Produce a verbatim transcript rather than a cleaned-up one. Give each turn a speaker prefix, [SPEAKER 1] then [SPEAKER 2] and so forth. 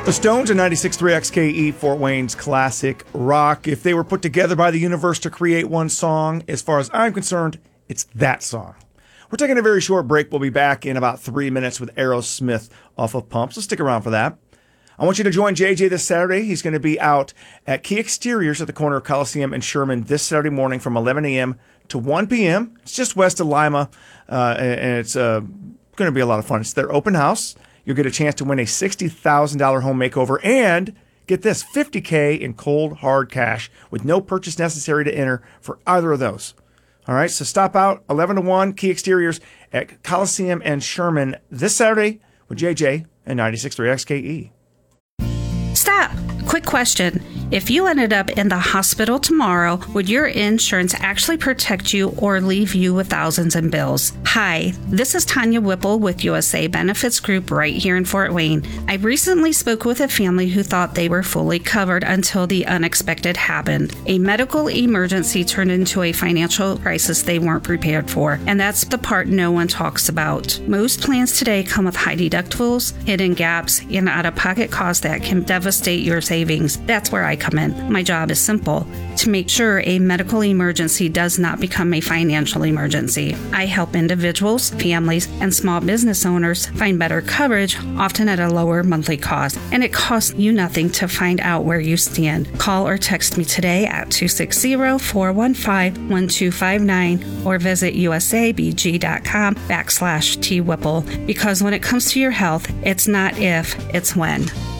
[SPEAKER 1] The Stones and ninety-six point three X K E, Fort Wayne's classic rock. If they were put together by the universe to create one song, as far as I'm concerned, it's that song. We're taking a very short break. We'll be back in about three minutes with Aerosmith off of Pump, so stick around for that. I want you to join J J this Saturday. He's going to be out at Key Exteriors at the corner of Coliseum and Sherman this Saturday morning from eleven a.m. to one p.m. It's just west of Lima, uh, and it's uh, going to be a lot of fun. It's their open house. You'll get a chance to win a sixty thousand dollars home makeover and, get this, fifty thousand dollars in cold, hard cash with no purchase necessary to enter for either of those. All right, so stop out eleven to one, Key Exteriors at Coliseum and Sherman this Saturday with J J and ninety-six point three X K E.
[SPEAKER 2] Stop. Quick question. If you ended up in the hospital tomorrow, would your insurance actually protect you or leave you with thousands in bills? Hi, this is Tanya Whipple with U S A Benefits Group right here in Fort Wayne. I recently spoke with a family who thought they were fully covered until the unexpected happened. A medical emergency turned into a financial crisis they weren't prepared for, and that's the part no one talks about. Most plans today come with high deductibles, hidden gaps, and out-of-pocket costs that can devastate your savings. That's where I come in. My job is simple: to make sure a medical emergency does not become a financial emergency. I help individuals, families, and small business owners find better coverage, often at a lower monthly cost. And it costs you nothing to find out where you stand. Call or text me today at two six zero, four one five, one two five nine or visit usabg.com backslash T Whipple. Because when it comes to your health, it's not if, it's when.